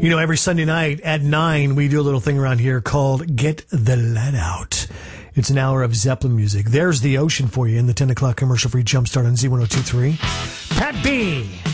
You know, every Sunday night at 9, we do a little thing around here called Get the Lead Out. It's an hour of Zeppelin music. There's the ocean for you in the 10 o'clock commercial-free jumpstart on Z1023. Pat B.